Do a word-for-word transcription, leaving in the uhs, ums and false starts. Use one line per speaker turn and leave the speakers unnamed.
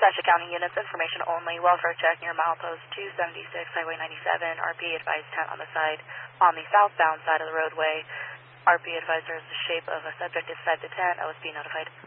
Sasha County units, information only. Welfare check near milepost two seventy-six, Highway ninety-seven. R P advised tent on the side, on the southbound side of the roadway. R P advised there's the shape of a subject inside the tent. O S B notified.